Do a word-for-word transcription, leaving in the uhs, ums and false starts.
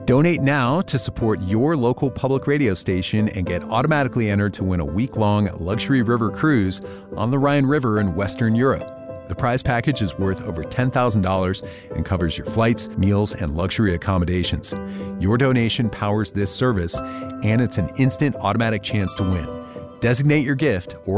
Donate now to support your local public radio station and get automatically entered to win a week-long luxury river cruise on the Rhine River in Western Europe. The prize package is worth over ten thousand dollars and covers your flights, meals, and luxury accommodations. Your donation powers this service, and it's an instant automatic chance to win. Designate your gift or